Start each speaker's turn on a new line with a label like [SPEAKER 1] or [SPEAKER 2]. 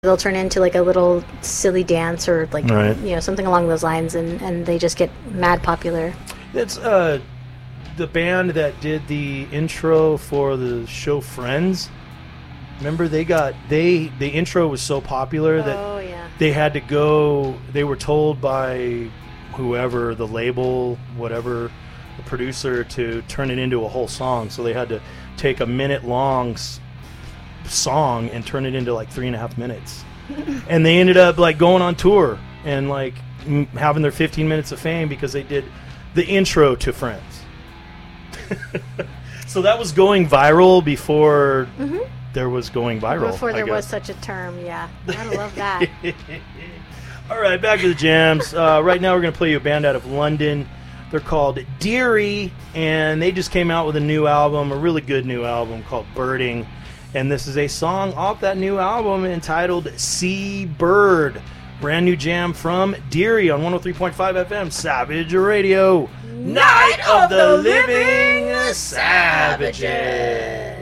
[SPEAKER 1] they'll turn into like a little silly dance or like
[SPEAKER 2] Right.
[SPEAKER 1] something along those lines, and they just get mad popular.
[SPEAKER 2] It's the band that did the intro for the show Friends. Remember, the intro was so popular that
[SPEAKER 1] Oh yeah.
[SPEAKER 2] they had to go. They were told by whoever, the label, whatever, the producer, to turn it into a whole song. So they had to take a minute-long song and turn it into like 3.5 minutes. And they ended up like going on tour and like having their 15 minutes of fame because they did the intro to Friends. So that was going viral before there was going viral.
[SPEAKER 1] Before
[SPEAKER 2] I
[SPEAKER 1] there was
[SPEAKER 2] guess.
[SPEAKER 1] such a term, yeah. Gotta love that.
[SPEAKER 2] All right, back to the jams. Right now we're going to play you a band out of London. They're called Deary, and they just came out with a new album, a really good new album called Birding. And this is a song off that new album entitled Sea Bird. Brand new jam from Deary on 103.5 FM, Savage Radio. Night of the Living Savages.